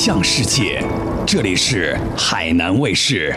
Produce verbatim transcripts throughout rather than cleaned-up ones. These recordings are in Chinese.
向世界，这里是海南卫视。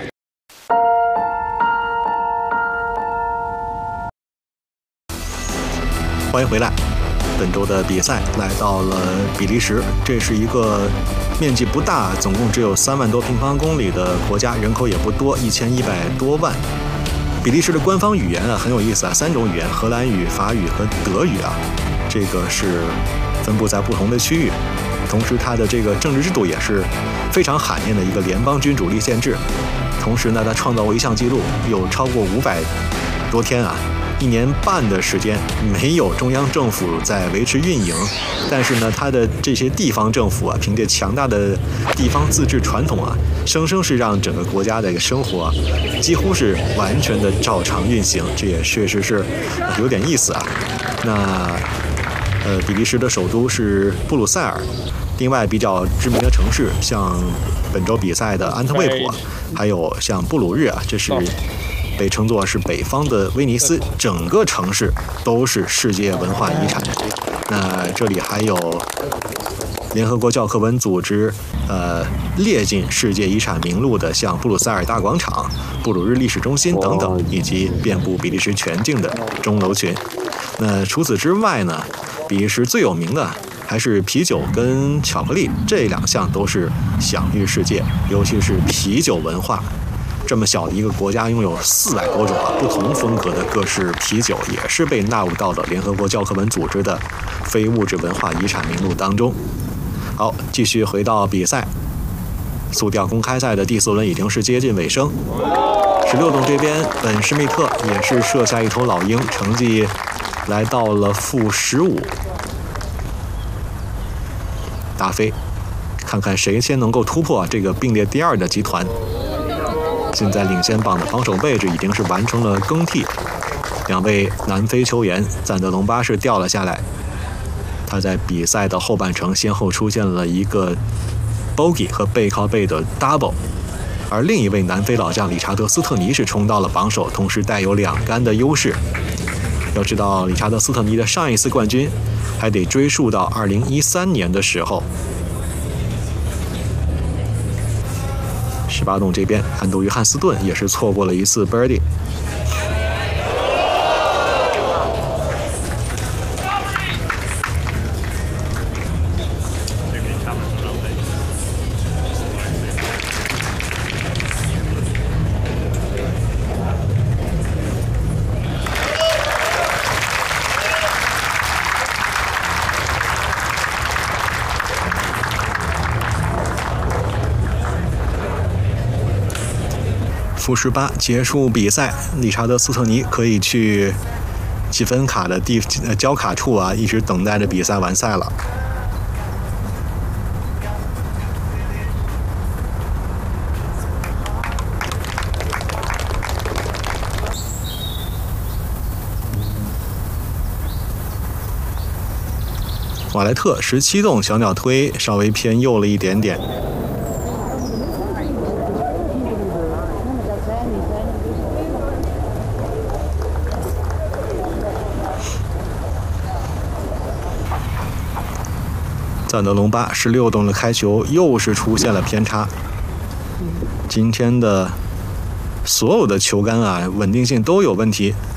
欢迎回来。本周的比赛来到了比利时，这是一个面积不大，总共只有三万多平方公里的国家，人口也不多，一千一百多万。比利时的官方语言啊很有意思啊，三种语言：荷兰语、法语和德语啊，这个是分布在不同的区域。同时，它的这个政治制度也是非常罕见的一个联邦君主立宪制。同时呢，它创造过一项纪录，有超过五百多天啊。一年半的时间没有中央政府在维持运营，但是呢，它的这些地方政府啊，凭借强大的地方自治传统啊，生生是让整个国家的一个生活啊，几乎是完全的照常运行，这也确实是有点意思啊。那呃，比利时的首都是布鲁塞尔，另外比较知名的城市像本周比赛的安特卫普，还有像布鲁日啊，这是被称作是北方的威尼斯，整个城市都是世界文化遗产。那这里还有联合国教科文组织呃列进世界遗产名录的，像布鲁塞尔大广场、布鲁日历史中心等等，以及遍布比利时全境的钟楼群。那除此之外呢，比利时最有名的还是啤酒跟巧克力，这两项都是享誉世界，尤其是啤酒文化。这么小的一个国家，拥有四百多种啊不同风格的各式啤酒，也是被纳入到了联合国教科文组织的非物质文化遗产名录当中。好，继续回到比赛，速吊公开赛的第四轮已经是接近尾声。十六洞这边，本施密特也是射下一头老鹰，成绩来到了负十五。大飞，看看谁先能够突破这个并列第二的集团。现在领先榜的防守位置已经是完成了更替，两位南非球员赞德隆巴是掉了下来，他在比赛的后半程先后出现了一个 bogey 和背靠背的 double， 而另一位南非老将理查德斯特尼是冲到了榜首，同时带有两杆的优势。要知道理查德斯特尼的上一次冠军还得追溯到二零一三年的时候。十八洞这边，安东约翰斯顿也是错过了一次 birdie。负十八结束比赛，理查德斯特尼可以去积分卡的地呃交卡处啊，一直等待着比赛完赛了。瓦莱特十七洞小鸟推稍微偏右了一点点。赞德隆巴十六洞的开球又是出现了偏差。今天的所有的球杆啊稳定性都有问题，